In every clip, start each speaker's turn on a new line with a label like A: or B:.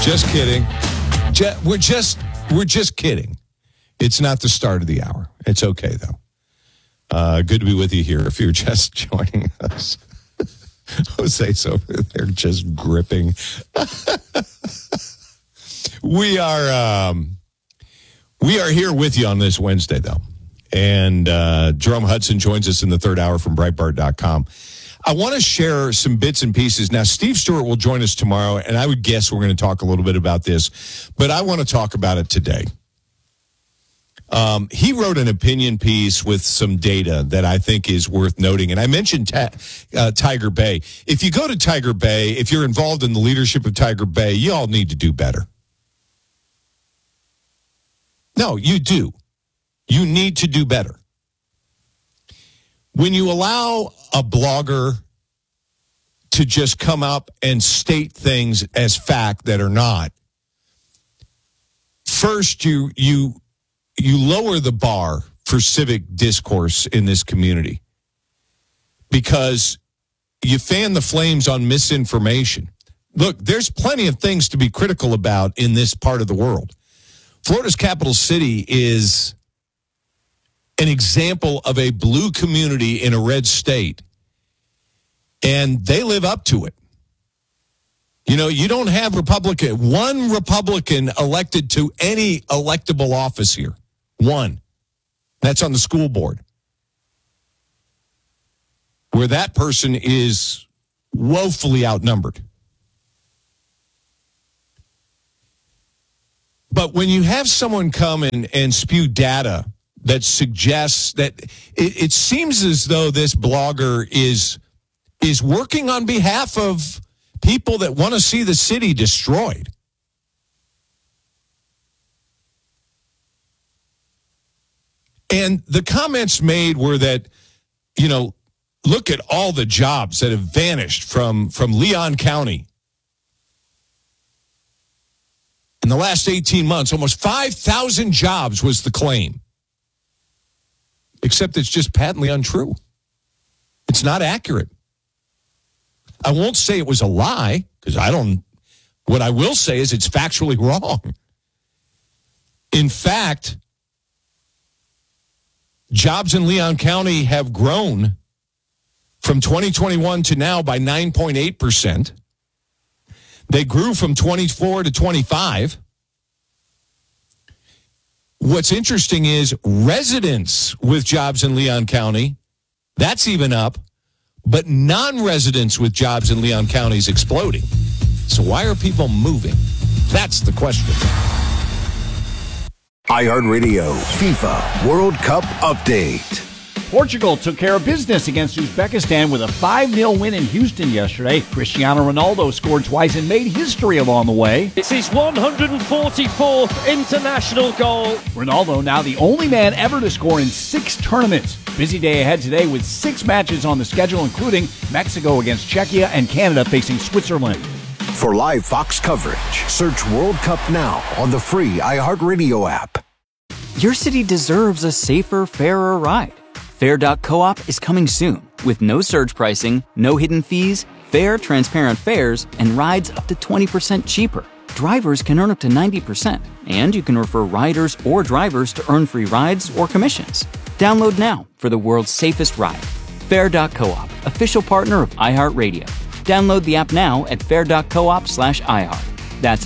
A: Just kidding. We're just kidding. It's not the start of the hour. It's okay, though. Good to be with you here. If you're just joining us, Jose's over there just gripping. We are here with you on this Wednesday, though. And Jerome Hudson joins us in the third hour from Breitbart.com. I want to share some bits and pieces. Now, Steve Stewart will join us tomorrow, and I would guess we're going to talk a little bit about this, but I want to talk about it today. He wrote an opinion piece with some data that I think is worth noting, and I mentioned Tiger Bay. If you go to Tiger Bay, if you're involved in the leadership of Tiger Bay, you all need to do better. No, you do. You need to do better. When you allow a blogger to just come up and state things as fact that are not, first you lower the bar for civic discourse in this community because you fan the flames on misinformation. Look, there's plenty of things to be critical about in this part of the world. Florida's capital city is an example of a blue community in a red state, and they live up to it. You know, you don't have one Republican elected to any electable office here. One. That's on the school board, where that person is woefully outnumbered. But when you have someone come and spew data that suggests that it seems as though this blogger is working on behalf of people that want to see the city destroyed. And the comments made were that, you know, look at all the jobs that have vanished from Leon County. In the last 18 months, almost 5,000 jobs was the claim. Except it's just patently untrue. It's not accurate. I won't say it was a lie, because what I will say is it's factually wrong. In fact, jobs in Leon County have grown from 2021 to now by 9.8%. They grew from 24 to 25. What's interesting is residents with jobs in Leon County, that's even up, but non-residents with jobs in Leon County is exploding. So why are people moving? That's the question.
B: iHeartRadio FIFA World Cup Update.
C: Portugal took care of business against Uzbekistan with a 5-0 win in Houston yesterday. Cristiano Ronaldo scored twice and made history along the way.
D: It's his 144th international goal.
C: Ronaldo now the only man ever to score in 6 tournaments. Busy day ahead today with 6 matches on the schedule, including Mexico against Czechia and Canada facing Switzerland.
B: For live Fox coverage, search World Cup now on the free iHeartRadio app.
E: Your city deserves a safer, fairer ride. Fair.coop is coming soon with no surge pricing, no hidden fees, fair, transparent fares, and rides up to 20% cheaper. Drivers can earn up to 90%, and you can refer riders or drivers to earn free rides or commissions. Download now for the world's safest ride. Fair.coop, official partner of iHeartRadio. Download the app now at fair.coop/iHeart. That's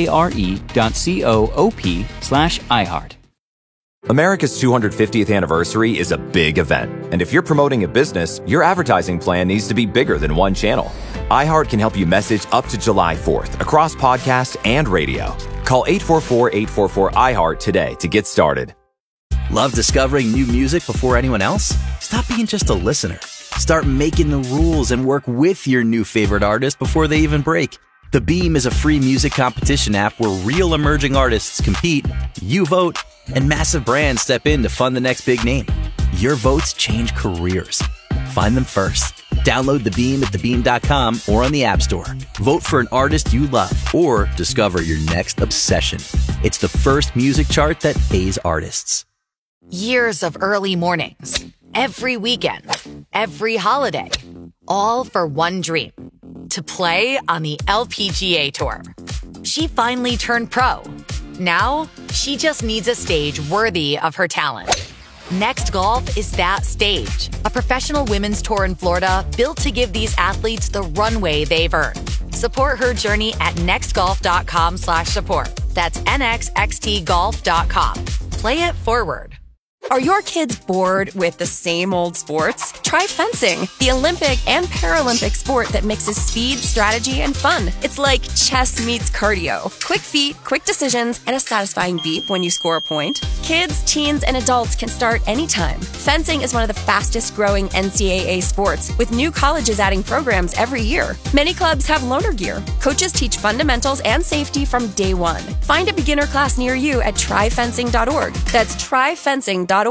E: FARE.coop/iHeart.
F: America's 250th anniversary is a big event. And if you're promoting a business, your advertising plan needs to be bigger than one channel. iHeart can help you message up to July 4th across podcast and radio. Call 844-844-iHeart today to get started.
G: Love discovering new music before anyone else? Stop being just a listener. Start making the rules and work with your new favorite artist before they even break. The Beam is a free music competition app where real emerging artists compete, you vote, and massive brands step in to fund the next big name. Your votes change careers. Find them first. Download The Beam at thebeam.com or on the App Store. Vote for an artist you love or discover your next obsession. It's the first music chart that pays artists.
H: Years of early mornings, every weekend, every holiday, all for one dream: to play on the LPGA Tour. She finally turned pro. Now, she just needs a stage worthy of her talent. Next Golf is that stage. A professional women's tour in Florida built to give these athletes the runway they've earned. Support her journey at nextgolf.com/support. That's nxxtgolf.com. Play it forward.
I: Are your kids bored with the same old sports? Try fencing, the Olympic and Paralympic sport that mixes speed, strategy, and fun. It's like chess meets cardio. Quick feet, quick decisions, and a satisfying beep when you score a point. Kids, teens, and adults can start anytime. Fencing is one of the fastest growing NCAA sports, with new colleges adding programs every year. Many clubs have loaner gear. Coaches teach fundamentals and safety from day one. Find a beginner class near you at tryfencing.org. That's tryfencing.org.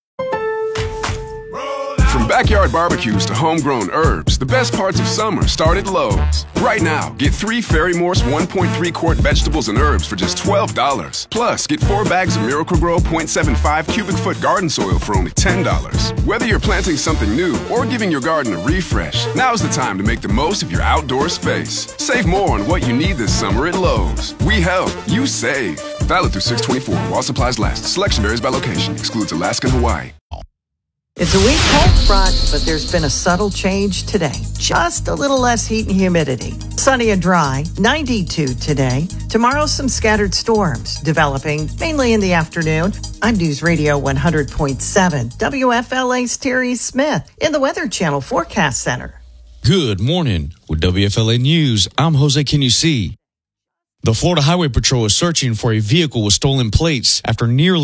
J: From backyard barbecues to homegrown herbs, the best parts of summer start at Lowe's. Right now, get 3 Ferry Morse 1.3 quart vegetables and herbs for just $12. Plus, get 4 bags of Miracle-Gro 0.75 cubic foot garden soil for only $10. Whether you're planting something new or giving your garden a refresh, now's the time to make the most of your outdoor space. Save more on what you need this summer at Lowe's. We help, you save. Valid through 6/24 while supplies last. Selection varies by location. Excludes Alaska and Hawaii.
K: It's a weak cold front, but there's been a subtle change today. Just a little less heat and humidity. Sunny and dry, 92 today. Tomorrow, some scattered storms developing mainly in the afternoon. I'm News Radio 100.7, WFLA's Terry Smith in the Weather Channel Forecast Center.
L: Good morning. With WFLA News, I'm Jose Kenusi. The Florida Highway Patrol is searching for a vehicle with stolen plates after nearly